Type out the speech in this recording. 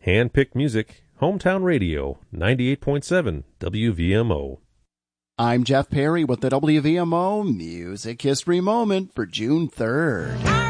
Hand-picked music, Hometown Radio, 98.7 WVMO. I'm Jeff Perry with the WVMO Music History Moment for June 3rd.